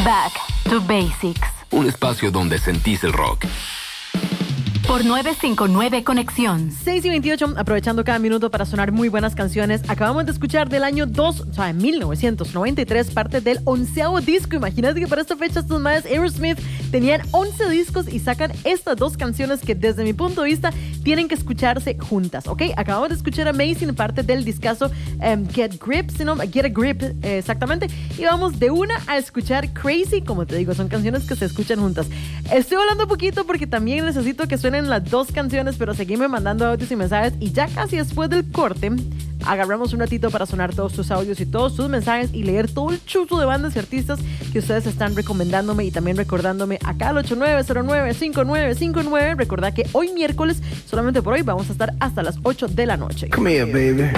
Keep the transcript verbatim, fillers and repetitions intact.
Back to Basics. Un espacio donde sentís el rock. Por nueve cinco nueve Conexión. seis y veintiocho, aprovechando cada minuto para sonar muy buenas canciones. Acabamos de escuchar del año dos, o sea, en mil novecientos noventa y tres, parte del onceavo disco. Imagínate que para esta fecha estos más Aerosmith tenían once discos y sacan estas dos canciones que desde mi punto de vista tienen que escucharse juntas, ¿ok? Acabamos de escuchar Amazing, parte del discazo um, Get Grip, si no, Get a Grip, eh, exactamente. Y vamos de una a escuchar Crazy, como te digo, son canciones que se escuchan juntas. Estoy hablando un poquito porque también necesito que suenen las dos canciones, pero seguime mandando audios y mensajes y ya casi después del corte agarramos un ratito para sonar todos sus audios y todos sus mensajes y leer todo el chuzo de bandas y artistas que ustedes están recomendándome y también recordándome acá al ocho nueve cero nueve cinco nueve cinco nueve. Recordad que hoy miércoles, solamente por hoy, vamos a estar hasta las ocho de la noche. Come here, baby.